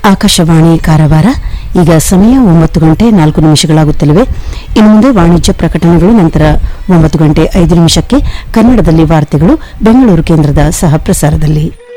ಆಕಾಶವಾಣಿ ಕಾರವಾರ. ಈಗ ಸಮಯ 9:04 ಇನ್ನು ಮುಂದೆ ವಾಣಿಜ್ಯ ಪ್ರಕಟಣೆಗಳು. ನಂತರ 9:05 ಕನ್ನಡದಲ್ಲಿ ವಾರ್ತೆಗಳು ಬೆಂಗಳೂರು ಕೇಂದ್ರದ ಸಹ ಪ್ರಸಾರದಲ್ಲಿ.